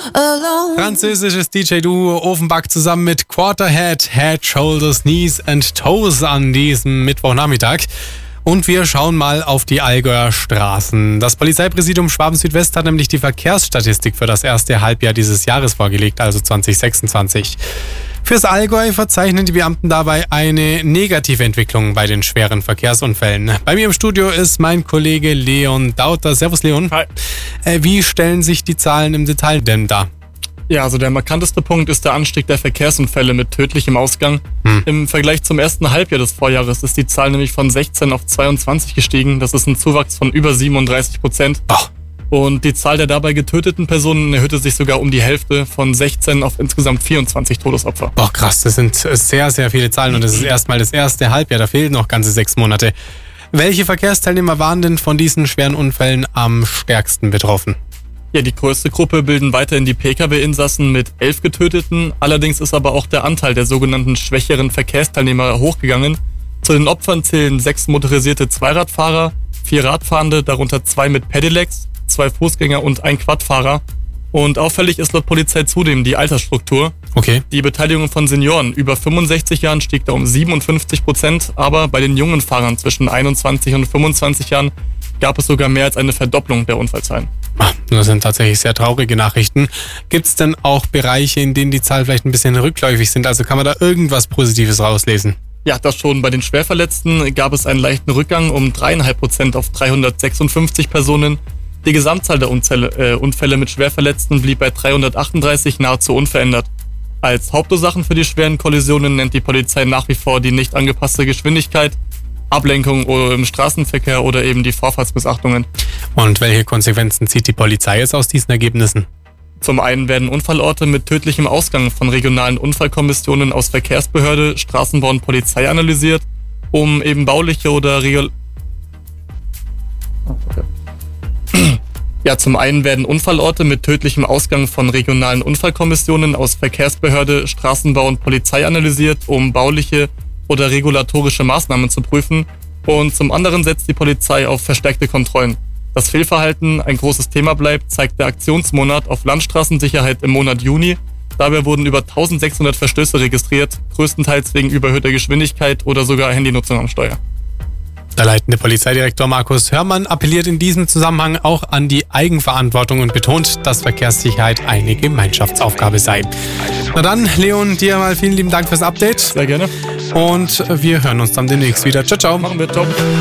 alone. Französisches DJ-Duo Ofenbach zusammen mit Quarterhead, Head, Shoulders, Knees and Toes an diesem Mittwochnachmittag. Und wir schauen mal auf die Allgäuer Straßen. Das Polizeipräsidium Schwaben-Südwest hat nämlich die Verkehrsstatistik für das erste Halbjahr dieses Jahres vorgelegt, also 2026. Fürs Allgäu verzeichnen die Beamten dabei eine negative Entwicklung bei den schweren Verkehrsunfällen. Bei mir im Studio ist mein Kollege Leon Dauter. Servus Leon. Hi. Wie stellen sich die Zahlen im Detail denn dar? Ja, also der markanteste Punkt ist der Anstieg der Verkehrsunfälle mit tödlichem Ausgang. Im Vergleich zum ersten Halbjahr des Vorjahres ist die Zahl nämlich von 16 auf 22 gestiegen. Das ist ein Zuwachs von über 37%. Und die Zahl der dabei getöteten Personen erhöhte sich sogar um die Hälfte, von 16 auf insgesamt 24 Todesopfer. Krass, das sind sehr, sehr viele Zahlen und das ist erstmal das erste Halbjahr, da fehlen noch ganze 6 Monate. Welche Verkehrsteilnehmer waren denn von diesen schweren Unfällen am stärksten betroffen? Ja, die größte Gruppe bilden weiterhin die Pkw-Insassen mit 11 Getöteten. Allerdings ist aber auch der Anteil der sogenannten schwächeren Verkehrsteilnehmer hochgegangen. Zu den Opfern zählen 6 motorisierte Zweiradfahrer, 4 Radfahrende, darunter 2 mit Pedelecs, 2 Fußgänger und 1 Quadfahrer. Und auffällig ist laut Polizei zudem die Altersstruktur. Okay. Die Beteiligung von Senioren über 65 Jahren stieg da um 57%, aber bei den jungen Fahrern zwischen 21 und 25 Jahren gab es sogar mehr als eine Verdopplung der Unfallzahlen. Das sind tatsächlich sehr traurige Nachrichten. Gibt es denn auch Bereiche, in denen die Zahlen vielleicht ein bisschen rückläufig sind? Also kann man da irgendwas Positives rauslesen? Ja, das schon. Bei den Schwerverletzten gab es einen leichten Rückgang um 3,5% auf 356 Personen. Die Gesamtzahl der Unfälle mit Schwerverletzten blieb bei 338 nahezu unverändert. Als Hauptursachen für die schweren Kollisionen nennt die Polizei nach wie vor die nicht angepasste Geschwindigkeit, Ablenkung im Straßenverkehr oder eben die Vorfahrtsmissachtungen. Und welche Konsequenzen zieht die Polizei jetzt aus diesen Ergebnissen? Zum einen werden Unfallorte mit tödlichem Ausgang von regionalen Unfallkommissionen aus Verkehrsbehörde, Straßenbau und Polizei analysiert, um eben bauliche oder zum einen werden Unfallorte mit tödlichem Ausgang von regionalen Unfallkommissionen aus Verkehrsbehörde, Straßenbau und Polizei analysiert, um bauliche oder regulatorische Maßnahmen zu prüfen. Und zum anderen setzt die Polizei auf verstärkte Kontrollen. Dass Fehlverhalten ein großes Thema bleibt, zeigt der Aktionsmonat auf Landstraßensicherheit im Monat Juni. Dabei wurden über 1600 Verstöße registriert, größtenteils wegen überhöhter Geschwindigkeit oder sogar Handynutzung am Steuer. Der leitende Polizeidirektor Markus Hörmann appelliert in diesem Zusammenhang auch an die Eigenverantwortung und betont, dass Verkehrssicherheit eine Gemeinschaftsaufgabe sei. Na dann, Leon, dir mal vielen lieben Dank fürs Update. Sehr gerne. Und wir hören uns dann demnächst wieder. Ciao, ciao. Machen wir, ciao.